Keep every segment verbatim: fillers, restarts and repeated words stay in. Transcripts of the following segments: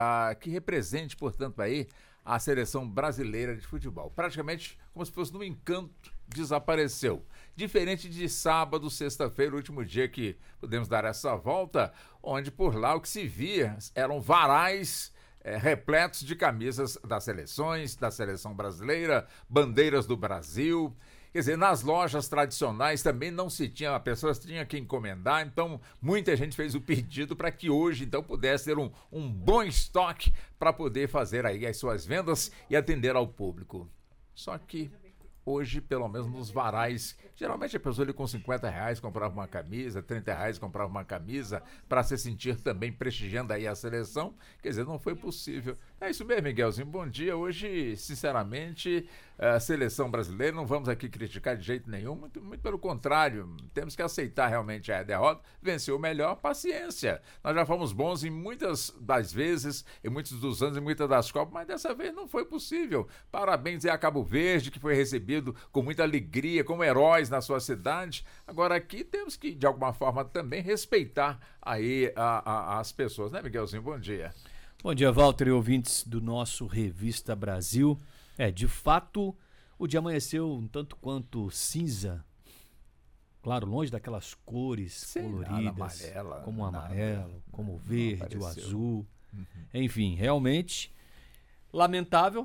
ah, que represente, portanto, aí a seleção brasileira de futebol. Praticamente como se fosse num encanto, desapareceu. Diferente de sábado, sexta-feira, o último dia que pudemos dar essa volta, onde por lá o que se via eram varais é, repletos de camisas das seleções, da seleção brasileira, bandeiras do Brasil. Quer dizer, nas lojas tradicionais também não se tinha, as pessoas tinham que encomendar, então muita gente fez o pedido para que hoje então pudesse ter um, um bom estoque para poder fazer aí as suas vendas e atender ao público. Só que hoje, pelo menos nos varais, geralmente a pessoa ali com cinquenta reais comprava uma camisa, trinta reais comprava uma camisa para se sentir também prestigiando aí a seleção. Quer dizer, não foi possível. É isso mesmo, Miguelzinho. Bom dia. Hoje, sinceramente, a seleção brasileira, não vamos aqui criticar de jeito nenhum, muito, muito pelo contrário. Temos que aceitar realmente a derrota, venceu o melhor, paciência. Nós já fomos bons em muitas das vezes, em muitos dos anos, em muitas das Copas, mas dessa vez não foi possível. Parabéns a Cabo Verde, que foi recebido com muita alegria, como heróis na sua cidade. Agora aqui temos que, de alguma forma, também respeitar aí a, a, as pessoas, né, Miguelzinho? Bom dia. Bom dia, Walter e ouvintes do nosso Revista Brasil. É, de fato, o dia amanheceu um tanto quanto cinza. Claro, longe daquelas cores Sim, coloridas, amarela, como o amarelo, nada, como o verde, o azul. Uhum. Enfim, realmente lamentável,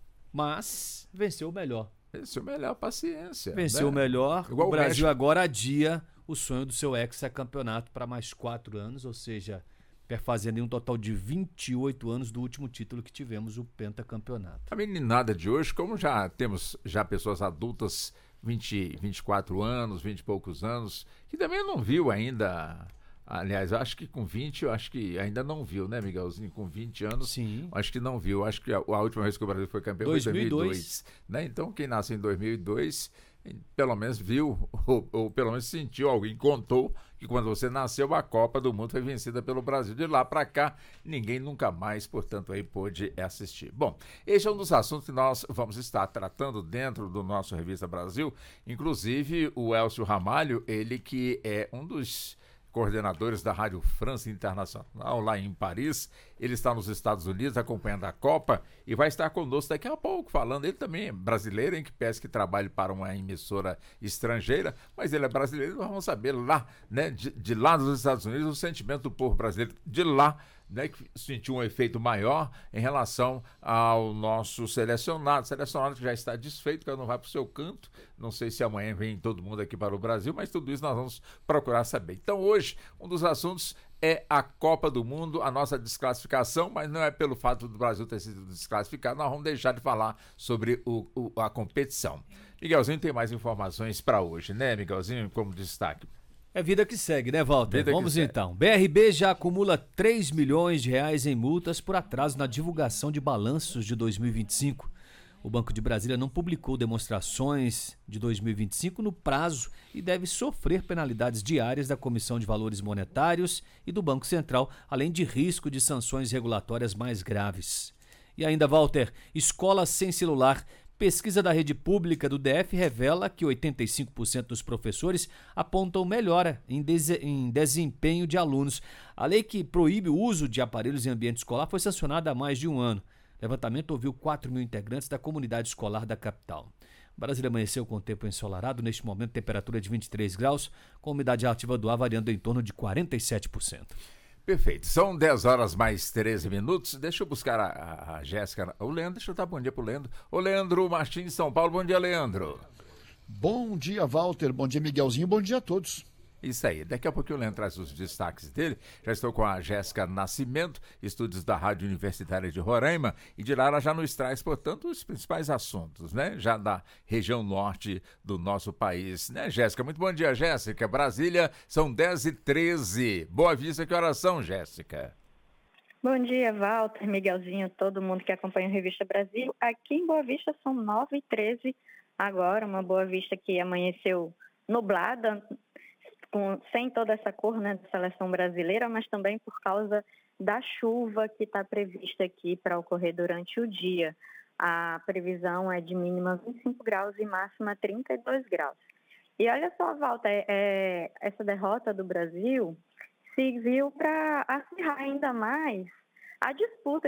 mas venceu o melhor. Venceu o melhor, paciência. Venceu o né? melhor. Igual o Brasil México. Agora adia o sonho do seu hexacampeonato para mais quatro anos, ou seja, perfazendo um total de vinte e oito anos do último título que tivemos, o pentacampeonato. A meninada de hoje, como já temos já pessoas adultas, vinte, vinte e quatro anos, vinte e poucos anos, que também não viu ainda. Aliás, eu acho que com vinte, eu acho que ainda não viu, né, Miguelzinho? Com vinte anos, Sim. acho que não viu. Acho que a, a última vez que o Brasil foi campeão dois mil e dois. foi em dois mil e dois. Né? Então, quem nasceu em dois mil e dois, pelo menos viu, ou, ou pelo menos sentiu, alguém contou que quando você nasceu, a Copa do Mundo foi vencida pelo Brasil. De lá para cá, ninguém nunca mais, portanto, aí pôde assistir. Bom, esse é um dos assuntos que nós vamos estar tratando dentro do nosso Revista Brasil. Inclusive, o Elcio Ramalho, ele que é um dos coordenadores da Rádio França Internacional, lá em Paris. Ele está nos Estados Unidos acompanhando a Copa e vai estar conosco daqui a pouco falando. Ele também é brasileiro, em que peça que trabalha para uma emissora estrangeira, mas ele é brasileiro. Nós vamos saber lá, né, de, de lá dos Estados Unidos, o sentimento do povo brasileiro de lá, né, que sentiu um efeito maior em relação ao nosso selecionado, selecionado que já está desfeito, que não vai para o seu canto. Não sei se amanhã vem todo mundo aqui para o Brasil, mas tudo isso nós vamos procurar saber. Então hoje, um dos assuntos é a Copa do Mundo, a nossa desclassificação, mas não é pelo fato do Brasil ter sido desclassificado, nós vamos deixar de falar sobre o, o, a competição. Miguelzinho tem mais informações para hoje, né, Miguelzinho, como destaque? É vida que segue, né, Walter? Vida Vamos então. B R B já acumula três milhões de reais em multas por atraso na divulgação de balanços de dois mil e vinte e cinco. O Banco de Brasília não publicou demonstrações de dois mil e vinte e cinco no prazo e deve sofrer penalidades diárias da Comissão de Valores Monetários e do Banco Central, além de risco de sanções regulatórias mais graves. E ainda, Walter, escola sem celular. Pesquisa da rede pública do D F revela que oitenta e cinco por cento dos professores apontam melhora em, des- em desempenho de alunos. A lei que proíbe o uso de aparelhos em ambiente escolar foi sancionada há mais de um ano. O levantamento ouviu quatro mil integrantes da comunidade escolar da capital. O Brasília amanheceu com tempo ensolarado, neste momento temperatura de vinte e três graus, com umidade relativa do ar variando em torno de quarenta e sete por cento. Perfeito, são dez horas mais treze minutos. Deixa eu buscar a, a, a Jéssica, o Leandro, deixa eu dar bom dia pro Leandro. Ô Leandro Martins de São Paulo, bom dia, Leandro. Bom dia, Walter, bom dia, Miguelzinho, bom dia a todos. Isso aí, daqui a pouquinho o Leandro traz os destaques dele. Já estou com a Jéssica Nascimento, estúdios da Rádio Universitária de Roraima, e de lá ela já nos traz, portanto, os principais assuntos, né? Já da região norte do nosso país, né, Jéssica? Muito bom dia, Jéssica. Brasília, são dez e treze. Boa Vista, que horas são, Jéssica? Bom dia, Walter, Miguelzinho, todo mundo que acompanha a Revista Brasil. Aqui em Boa Vista são nove e treze agora, uma Boa Vista que amanheceu nublada, Com, sem toda essa cor, né, da seleção brasileira, mas também por causa da chuva que está prevista aqui para ocorrer durante o dia. A previsão é de mínima vinte e cinco graus e máxima trinta e dois graus. E olha só, Walter, é, é, essa derrota do Brasil serviu para acirrar ainda mais A disputa